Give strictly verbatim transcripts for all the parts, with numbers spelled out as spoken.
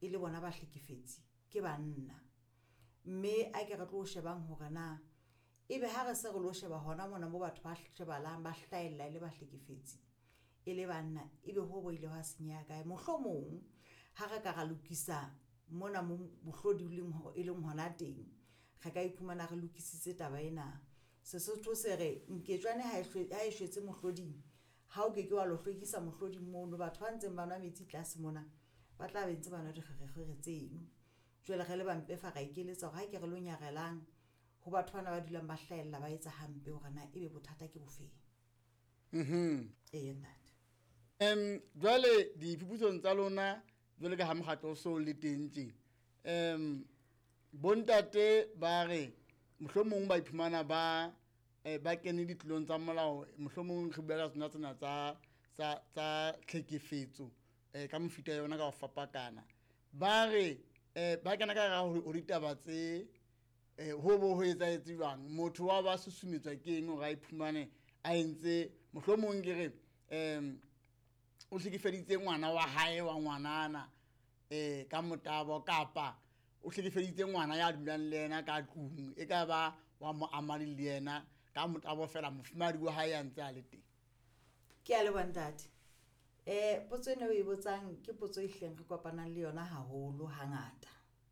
e le bona ba hlekefetsi ke banna mme a ke re tlo shebang hore na ebe ha re se re lo sheba hona mona mo batho ba shebalang ba hlaela ile ba hlekefetsi e le banna ebe ho boile ha senya kae mohlomong ha re ka ga lokisa mona mo bohlodi leng ho e leng hona teng ga ka iphumana re lokisitse taba ena se sotho se re nketswane ha e shwetse mohloding ha o ke ke wa lo hlwekisa mohloding mono batho ba ntseng ba nwa metsi tlase mona ba tla bentse bana di kgegege tseno jwale re le ba mpefa ga ikeletsa hore ha ke re lo nyagelang ho batho bana ba dulang ba hlaella ba etsa hampe hore na ebe bothata ke bofeng mhm eh ntate em jwale di phuputso tsa lona jwale ka ha mokgatlo so le teng tje em bontate ba re mohlomong ba iphumana ba eh ba kene ditlolong tsa molao mohlomong re bua ka tsona tsena tsa tsa tsa tlhekefetso eh ka mofuta yona ka ho fapakana ba re eh ba kana ka ga ho ditaba tse eh ho bo ho etsa etswang motho wa ba susumetswa ke eng ga iphumane a entse mohlomong ke re em o hlekefeditse ngwana wa hae wa ngwanana eh ka motabo kapa o hlekefeditse ngwana ya dulang le yena ka tlung e ka ba wa mo amali le yena ka motabo fela mofumadi wa hae ya ntse a le teng ke a le bantate eh potso eno e botsang ke potso e hleng re kopanang le yona haholo hangata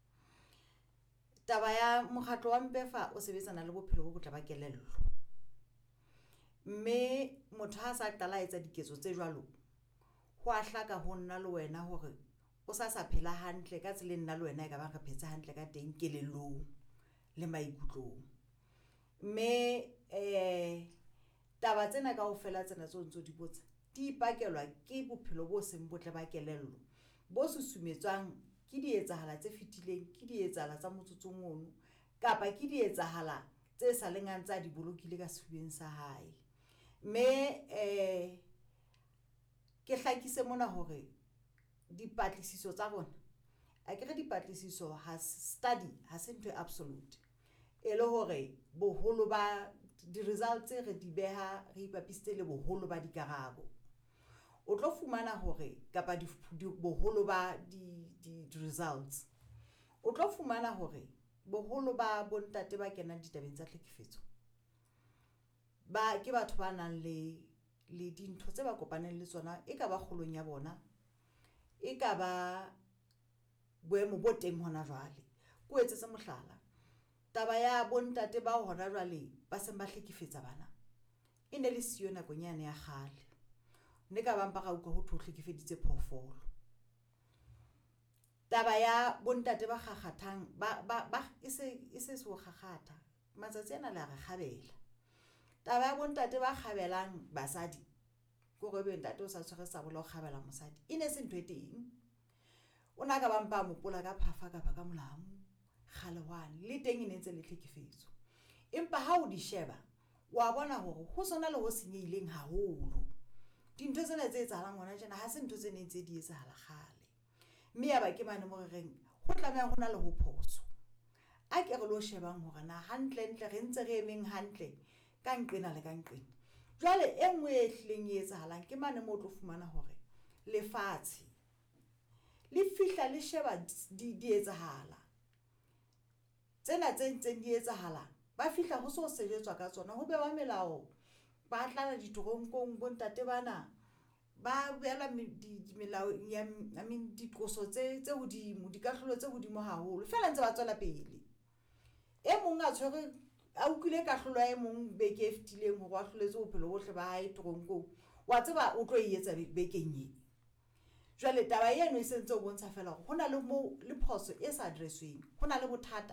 taba ya mokgatlo wa Mpefa o sebetsana le bophelo bo botle ba kelello mme motho ha sa qala etsa diketso tse jwalo ho a hlaka ho nna le wena hore o sa sa phela hantle ka tsela nna le wena e ka ba re phetse hantle ka teng kelellong le maikutlong mme eh taba tsena kaofela tsena tso ntso di botsa di ipakelwa ke bophelo bo seng botle ba kelello bo susumetswang ke di etsahala tse fitileng ke di etsahala tsa motsotsong ono kapa ke di etsahala tse sa lengang tsa di bolokile ka sefubeng sa hae mme eh ke hlakise mona hore dipatlisiso tsa bona a ke re dipatlisiso ha study ha se ntho absolute e le hore boholo ba di results re di beha re ipapisitse le boholo ba dikarabo o tlo fumana hore kapa di boholo ba di di results o tlo fumana hore boholo ba bontate ba kena ditabeng tsa tlhekefetso ba ke batho ba nang le le dintho tse ba kopaneng le tsona e ka ba kgolong ya bona e ka ba boemo bo teng hona jwale ko etsetse mohlala taba ya bontate ba hona jwale ba se ba hlekefetsa bana e ne le siyo na konyane ya khale ne ka bampa ga utlwa ho tlhekefeditse phofolo taba ya bontate ba gagathang ba ba ise ise so gagata matsatsi ana la re khabela taba ya bontate ba kgabelang basadi go go be ntate o sa tshwere sa bola o kgabela mosadi ine se ntwe teng ona ka bampa mopola ka phafa ka ba ka molamu kgalewane le teng ine ntse le tlhekefetso empa ha o di sheba wa bona hore ho sona le ho senyehileng haholo dintho tsena tse etsahalang hona jana ha se ntho tse ne ntse di etsahala khale mme ya ba ke mane mo reng ho tlameha hona le ho phoso a ke re lo shebang hore na hantle ntle re ntse re emeng hantle ka nqena le ka nqena jwale e nngwe e hleng e etsahalang ke mane mo tlo fumana hore lefatshe le fihla le sheba di di etsahala tsena tse ntseng di etsahala ba fihla ho so sejetswa ka tsona ho be ba melao ba tlala ditoronkong bontate bana ba bela di melao ya I mean dikoso tse tse hodimo dikahlolo tse hodimo haholo fela ntse ba tswela pele e mong a tshwere a ukile kahlolo e mong beke e fetileng ho wa hloletse bophelo bohle ba hae toronkong wa tseba o tlo e etsa bekeng e jwale taba eno e sentse o bontsha fela hore hona le mo le phoso e sa addressweng hona le bothata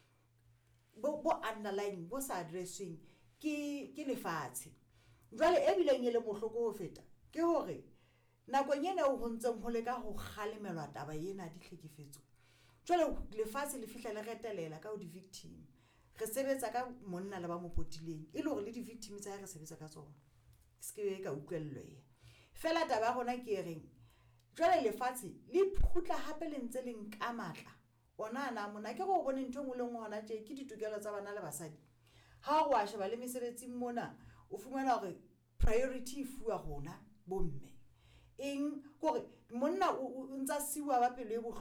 bo bo underline bo sa addressweng ke ke lefatshe jwale e bileng ile mohloko ho feta ke hore nakong ena o hontseng ho leka ho khalemelwa taba ena di tlhekefetso jwale lefatshe le fihla le retelela ka ho di victim re sebetsa ka monna le ba mopotileng e le hore le di victim tsa re sebetsa ka tsona ske ka utlwellwe fela taba gona ke reng jwale lefatshe le phutla hape le ntse le nka matla ona na mona ke go bone ntho ngwe le ngwe hona tje ke ditokelo tsa bana le basadi ha go a sheba le mesebetsi mona o fumana hore priority fuwa gona bomme eng gore monna o ntsa siwa ba pelo e